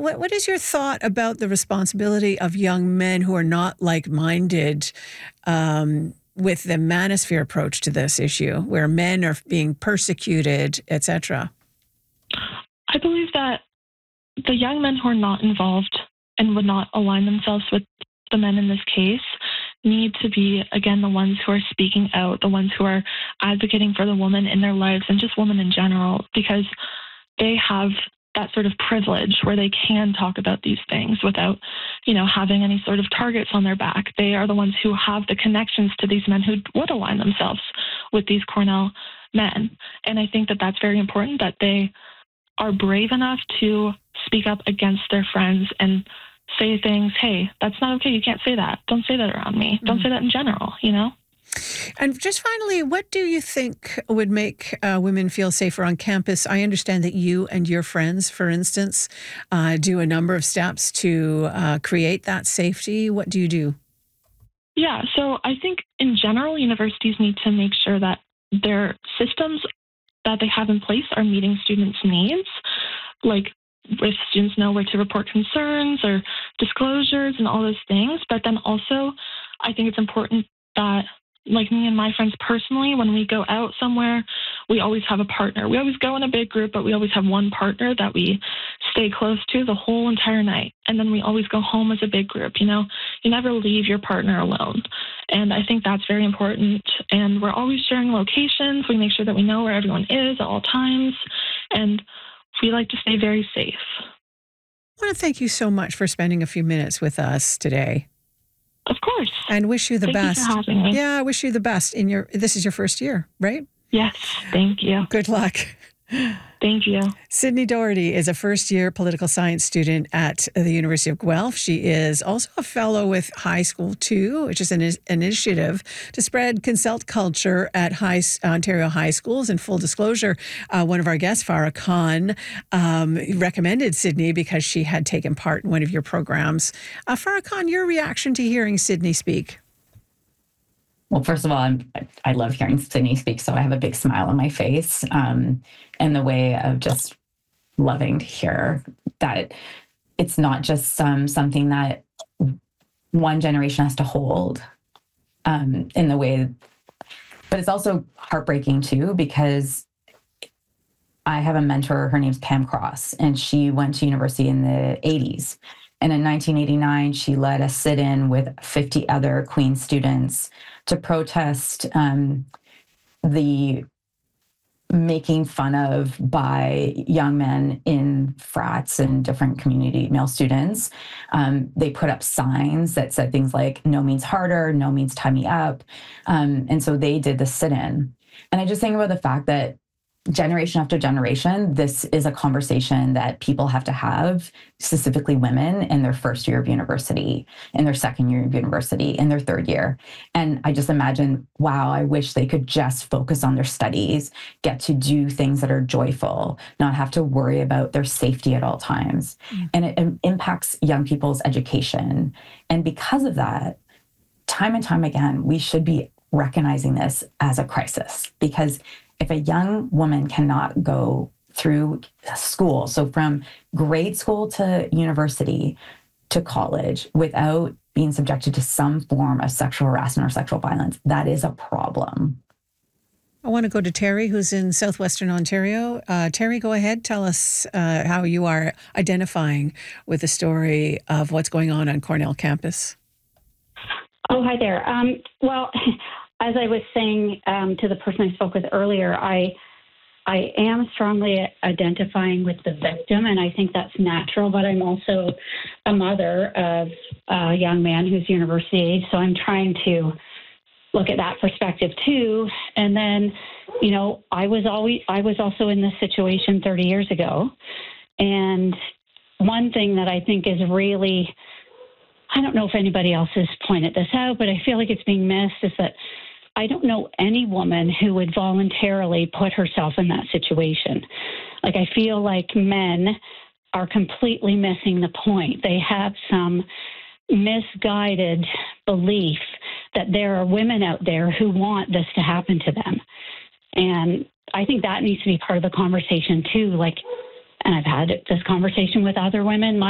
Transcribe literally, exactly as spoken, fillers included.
what, what is your thought about the responsibility of young men who are not like-minded um, with the manosphere approach to this issue, where men are being persecuted, et cetera? I believe that the young men who are not involved and would not align themselves with the men in this case need to be, again, the ones who are speaking out, the ones who are advocating for the woman in their lives and just women in general, because they have that sort of privilege where they can talk about these things without, you know, having any sort of targets on their back. They are the ones who have the connections to these men who would align themselves with these Cornell men. And I think that that's very important, that they are brave enough to speak up against their friends and say things, hey, that's not okay. You can't say that. Don't say that around me. Mm-hmm. Don't say that in general, you know? And just finally, what do you think would make uh, women feel safer on campus? I understand that you and your friends, for instance, uh, do a number of steps to uh, create that safety. What do you do? Yeah, so I think in general, universities need to make sure that their systems that they have in place are meeting students' needs. Like, if students know where to report concerns or disclosures and all those things. But then also, I think it's important that, like me and my friends personally, when we go out somewhere, we always have a partner. We always go in a big group, but we always have one partner that we stay close to the whole entire night. And then we always go home as a big group, you know? You never leave your partner alone. And I think that's very important. And we're always sharing locations. We make sure that we know where everyone is at all times. And we like to stay very safe. I want to thank you so much for spending a few minutes with us today. Of course. And wish you the thank best. You for having me. Yeah, I wish you the best in your, this is your first year, right? Yes, thank you. Good luck. Thank you. Sydney Doherty is a first-year political science student at the University of Guelph. She is also a fellow with High School two, which is an initiative to spread consult culture at high, Ontario high schools. In full disclosure, uh, one of our guests, Farah Khan, um, recommended Sydney because she had taken part in one of your programs. Uh, Farah Khan, your reaction to hearing Sydney speak? Well, first of all, I'm, I love hearing Sydney speak, so I have a big smile on my face, um, and the way of just loving to hear that it's not just um, something that one generation has to hold um, in the way, but it's also heartbreaking too, because I have a mentor, her name's Pam Cross, and she went to university in the eighties. And in nineteen eighty-nine, she led a sit-in with fifty other Queen's students to protest um, the making fun of by young men in frats and different community male students. Um, they put up signs that said things like, no means harder, no means tie me up. Um, and so they did the sit-in. And I just think about the fact that generation after generation, this is a conversation that people have to have, specifically women, in their first year of university, in their second year of university, in their third year. And I just imagine, wow, I wish they could just focus on their studies, get to do things that are joyful, not have to worry about their safety at all times. Mm. And it, it impacts young people's education. And because of that, time and time again, we should be recognizing this as a crisis, because if a young woman cannot go through school, so from grade school to university to college, without being subjected to some form of sexual harassment or sexual violence, that is a problem. I want to go to Terry, who's in southwestern Ontario. Uh, Terry, go ahead. Tell us uh, how you are identifying with the story of what's going on on Cornell campus. Oh, hi there. Um, well, as I was saying um, to the person I spoke with earlier, I I am strongly identifying with the victim, and I think that's natural, but I'm also a mother of a young man who's university age, so I'm trying to look at that perspective too. And then, you know, I was always I was also in this situation thirty years ago, and one thing that I think is really, I don't know if anybody else has pointed this out, but I feel like it's being missed, is that I don't know any woman who would voluntarily put herself in that situation. Like, I feel like men are completely missing the point. They have some misguided belief that there are women out there who want this to happen to them. And I think that needs to be part of the conversation too. Like, and I've had this conversation with other women. My